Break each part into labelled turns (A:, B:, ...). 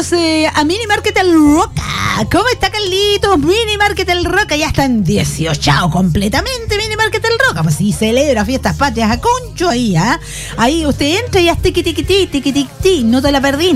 A: a Mini Market El Roca. ¿Cómo está, Carlitos? Mini Market El Roca ya está en 18 completamente. Mini Market El Roca, pues sí, celebra fiestas patrias a concho ahí, ¿ah? Ahí usted entra y ya tiqui tiqui tiqui, no te la perdís.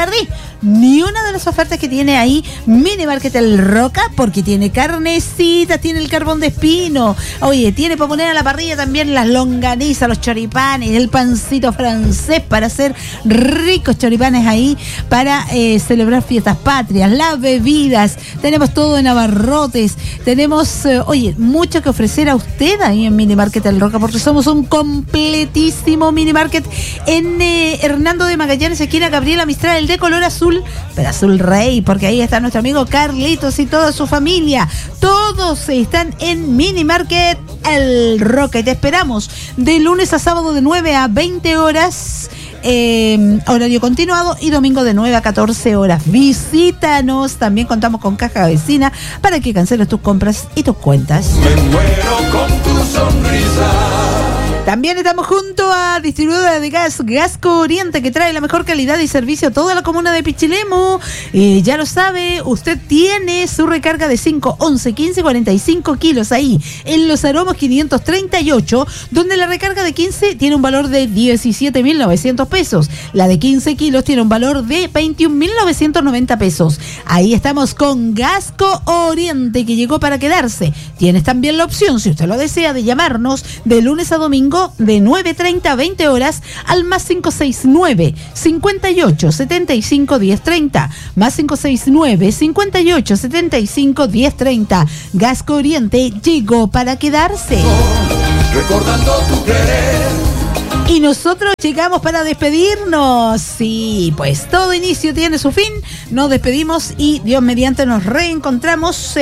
A: Ni una de las ofertas que tiene ahí Mini Market El Roca, porque tiene carnecita, tiene el carbón de espino, oye, tiene para poner a la parrilla también las longanizas, los choripanes, el pancito francés para hacer ricos choripanes ahí para celebrar fiestas patrias, las bebidas, tenemos todo en abarrotes, tenemos, mucho que ofrecer a usted ahí en Mini Market El Roca, porque somos un completísimo Mini Market en Hernando de Magallanes, esquina Gabriela Mistral, el de color azul, pero azul rey, porque ahí está nuestro amigo Carlitos y toda su familia, todos están en Mini Market El Roca y te esperamos de lunes a sábado de 9 a 20 horas, horario continuado, y domingo de 9 a 14 horas. Visítanos, también contamos con caja vecina para que canceles tus compras y tus cuentas.
B: Me muero con tu sonrisa.
A: También estamos junto a distribuidora de gas Gasco Oriente, que trae la mejor calidad y servicio a toda la comuna de Pichilemu. Ya lo sabe, usted tiene su recarga de 5, 11, 15, 45 kilos ahí en Los Aromos 538, donde la recarga de 15 tiene un valor de 17.900 pesos. La de 15 kilos tiene un valor de 21.990 pesos. Ahí estamos con Gasco Oriente, que llegó para quedarse. Tienes también la opción, si usted lo desea, de llamarnos de lunes a domingo de 9:30 a 20 horas al más 569 58 75 1030, más 569 58 75 1030. Gasco Oriente llegó para quedarse.
B: Recordando tu querer.
A: Y nosotros llegamos para despedirnos. Sí, pues todo inicio tiene su fin. Nos despedimos y Dios mediante nos reencontramos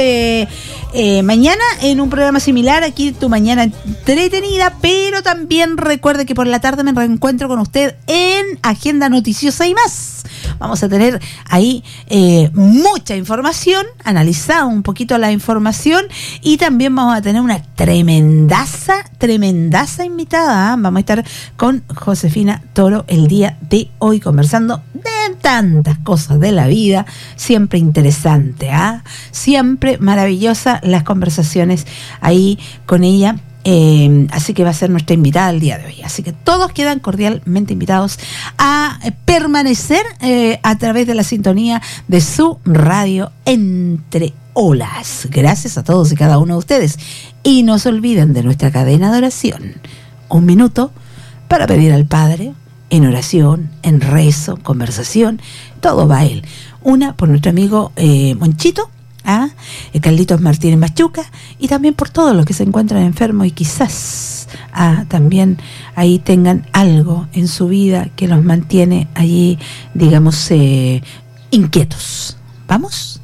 A: mañana en un programa similar. Aquí tu mañana entretenida. Pero también recuerde que por la tarde me reencuentro con usted en Agenda Noticiosa y más. Vamos a tener ahí mucha información, analizar un poquito la información, y también vamos a tener una tremendaza invitada. Vamos a estar con Josefina Toro el día de hoy conversando de tantas cosas de la vida, siempre interesante, siempre maravillosa las conversaciones ahí con ella. Así que va a ser nuestra invitada el día de hoy. Así que todos quedan cordialmente invitados a permanecer a través de la sintonía de su radio Entre Olas. Gracias a todos y cada uno de ustedes. Y no se olviden de nuestra cadena de oración. Un minuto para pedir al Padre en oración, en rezo, conversación. Todo va a Él. Una por nuestro amigo Monchito, Carlitos Martínez Machuca, y también por todos los que se encuentran enfermos y quizás también ahí tengan algo en su vida que los mantiene allí, digamos, inquietos. ¿Vamos?